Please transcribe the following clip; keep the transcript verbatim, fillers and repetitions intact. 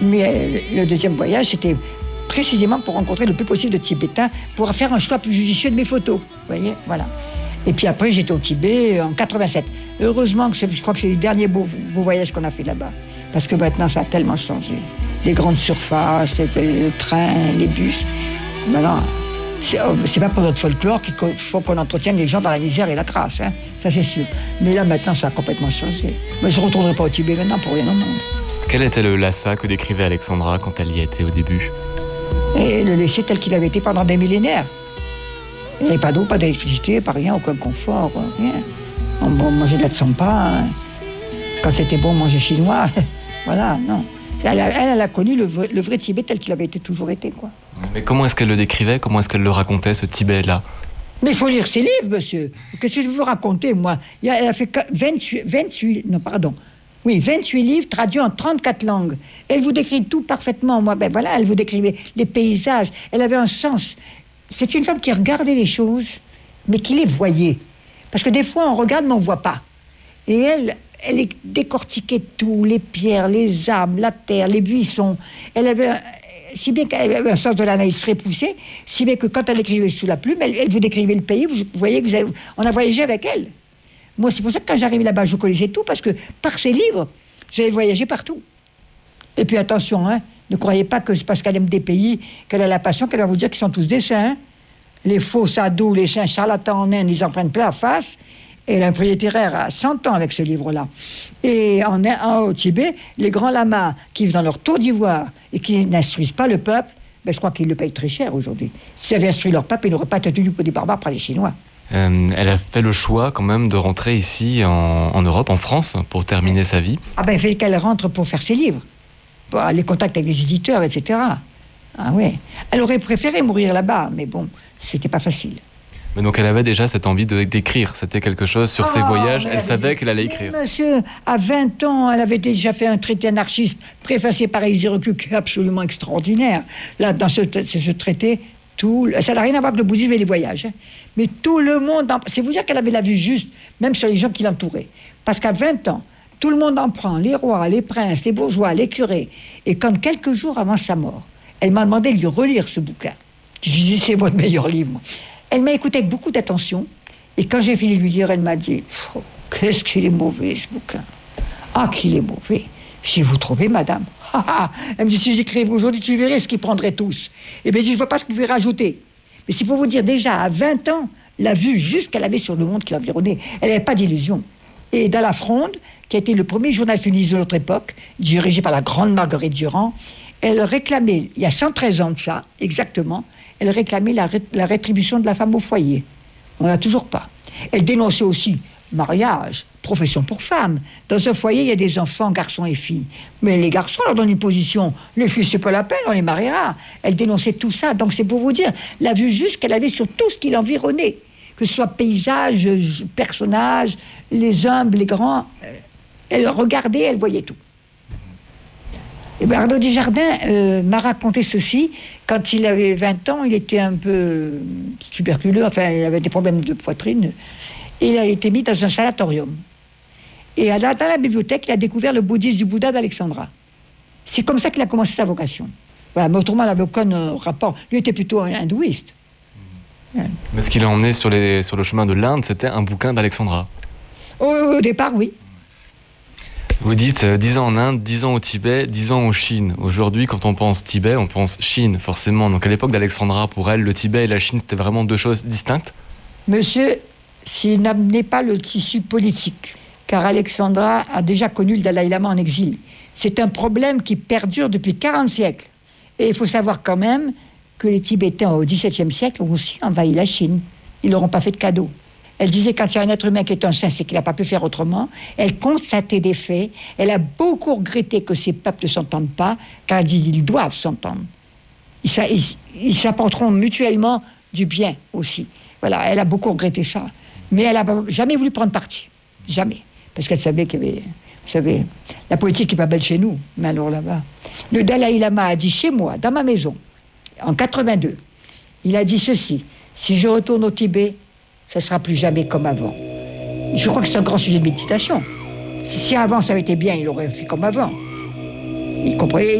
Mais euh, le deuxième voyage, c'était précisément pour rencontrer le plus possible de Tibétains, pour faire un choix plus judicieux de mes photos. Vous voyez, voilà. Et puis après, j'étais au Tibet en quatre-vingt-sept. Heureusement que je crois que c'est le dernier beau, beau voyage qu'on a fait là-bas. Parce que maintenant, ça a tellement changé. Les grandes surfaces, les, le train, les bus. Maintenant, c'est, c'est pas pour notre folklore qu'il faut qu'on entretienne les gens dans la misère et la trace. Hein. Ça, c'est sûr. Mais là, maintenant, ça a complètement changé. Mais je ne retournerai pas au Tibet maintenant pour rien au monde. Quel était le Lhasa que décrivait Alexandra quand elle y était au début? Et le laisser tel qu'il avait été pendant des millénaires. Il n'y avait pas d'eau, pas d'électricité, pas rien, aucun confort, rien. On mangeait de la tsampa. Hein. Quand c'était bon, on mangeait chinois. Voilà, non. Elle, elle, elle a connu le vrai, le vrai Tibet tel qu'il avait été, toujours été, quoi. Mais comment est-ce qu'elle le décrivait? Comment est-ce qu'elle le racontait, ce Tibet-là? Mais il faut lire ses livres, monsieur. Qu'est-ce que je veux vous raconter, moi? Elle a fait vingt-huit, vingt-huit, non, pardon. Oui, vingt-huit livres traduits en trente-quatre langues. Elle vous décrit tout parfaitement. Moi, ben voilà, elle vous décrivait les paysages. Elle avait un sens. C'est une femme qui regardait les choses, mais qui les voyait. Parce que des fois, on regarde, mais on ne voit pas. Et elle, elle décortiquait tout, les pierres, les arbres, la terre, les buissons. Elle avait, un, si bien qu'elle avait un sens de l'analyse très poussé, si bien que quand elle écrivait sous la plume, elle, elle vous décrivait le pays. Vous voyez que vous avez, on a voyagé avec elle. Moi, c'est pour ça que quand j'arrivais là-bas, je connaissais tout, parce que par ses livres, j'avais voyagé partout. Et puis attention, hein, ne croyez pas que c'est parce qu'elle aime des pays, qu'elle a la passion, qu'elle va vous dire qu'ils sont tous des saints. Hein. Les faux sadhus, les saints charlatans en Inde, ils en prennent plein la face. Et elle a un prix littéraire à cent ans avec ce livre-là. Et en, en, au Tibet, les grands lamas qui vivent dans leur tour d'ivoire et qui n'instruisent pas le peuple, ben, je crois qu'ils le payent très cher aujourd'hui. S'ils avaient instruit leur peuple, ils n'auraient pas tenu pour des barbares par les Chinois. Euh, elle a fait le choix quand même de rentrer ici en, en Europe, en France, pour terminer sa vie. Ah ben il fallait qu'elle rentre pour faire ses livres, pour les contacts avec les éditeurs, et cetera. Ah ouais. Elle aurait préféré mourir là-bas, mais bon, c'était pas facile. Mais donc elle avait déjà cette envie de, d'écrire, c'était quelque chose sur oh, ses voyages, elle, elle savait dit, qu'elle allait écrire. Monsieur, à vingt ans, elle avait déjà fait un traité anarchiste préfacé par Élisée Reclus, qui est absolument extraordinaire. Là, dans ce, ce, ce traité, tout, ça n'a rien à voir avec le bouddhisme et les voyages. Hein. Mais tout le monde, en, c'est vous dire qu'elle avait la vue juste, même sur les gens qui l'entouraient. Parce qu'à vingt ans, tout le monde en prend, les rois, les princes, les bourgeois, les curés. Et comme quelques jours avant sa mort, elle m'a demandé de lui relire ce bouquin. Je lui dis, c'est votre meilleur livre. Elle m'a écouté avec beaucoup d'attention. Et quand j'ai fini de lui dire, elle m'a dit, oh, qu'est-ce qu'il est mauvais, ce bouquin. Ah, qu'il est mauvais. Je dis, vous trouvez, madame? Elle me dit, si j'écrivais aujourd'hui, tu verrais ce qu'ils prendraient tous. Et bien, je ne vois pas ce que vous pouvez rajouter. Mais c'est pour vous dire, déjà, à vingt ans, la vue juste qu'elle avait sur le monde qui l'environnait, elle n'avait pas d'illusion. Et dans La Fronde, qui a été le premier journal féministe de notre époque, dirigé par la grande Marguerite Durand, elle réclamait, il y a cent treize ans de ça, exactement, elle réclamait la, ré- la rétribution de la femme au foyer. On n'a toujours pas. Elle dénonçait aussi mariage, profession pour femmes. Dans un foyer, il y a des enfants, garçons et filles. Mais les garçons leur donnent une position. Les filles, c'est pas la peine, on les mariera. Elle dénonçait tout ça. Donc c'est pour vous dire, la vue juste qu'elle avait sur tout ce qui l'environnait. Que ce soit paysage, personnages, les humbles, les grands. Elle regardait, elle voyait tout. Et Bernardo Desjardins euh, m'a raconté ceci. Quand il avait vingt ans, il était un peu tuberculeux, enfin, il avait des problèmes de poitrine. Et il a été mis dans un sanatorium. Et dans la bibliothèque, il a découvert le bouddhisme du Bouddha d'Alexandra. C'est comme ça qu'il a commencé sa vocation. Voilà, mais autrement, il n'avait aucun euh, rapport. Lui était plutôt un hindouiste. Ouais. Mais ce qui l'a emmené sur, les, sur le chemin de l'Inde, c'était un bouquin d'Alexandra. Au, au départ, oui. Vous dites euh, dix ans en Inde, dix ans au Tibet, dix ans en Chine. Aujourd'hui, quand on pense Tibet, on pense Chine, forcément. Donc à l'époque d'Alexandra, pour elle, le Tibet et la Chine, c'était vraiment deux choses distinctes? Monsieur, s'il n'amenait pas le tissu politique, car Alexandra a déjà connu le Dalai Lama en exil. C'est un problème qui perdure depuis quarante siècles. Et il faut savoir quand même que les Tibétains, au dix-septième siècle, ont aussi envahi la Chine. Ils leur ont pas fait de cadeau. Elle disait, quand il y a un être humain qui est un saint, c'est qu'il n'a pas pu faire autrement. Elle constatait des faits. Elle a beaucoup regretté que ces peuples ne s'entendent pas, car elle dit qu'ils doivent s'entendre. Ils, ils, ils s'apporteront mutuellement du bien aussi. Voilà, elle a beaucoup regretté ça. Mais elle n'a jamais voulu prendre parti. Jamais. Parce qu'elle savait qu'il y avait... Vous savez, la politique n'est pas belle chez nous, mais alors là-bas. Le Dalai Lama a dit chez moi, dans ma maison, en quatre-vingt-deux, il a dit ceci: si je retourne au Tibet, ça ne sera plus jamais comme avant. Je crois que c'est un grand sujet de méditation. Si, si avant ça avait été bien, il aurait fait comme avant. Il comprenait.